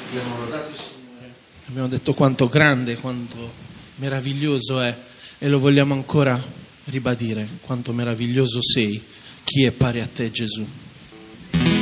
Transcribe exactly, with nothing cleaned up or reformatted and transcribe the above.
Abbiamo lodato il Signore, abbiamo detto quanto grande, quanto meraviglioso è, e lo vogliamo ancora ribadire, quanto meraviglioso sei, chi è pari a te, Gesù.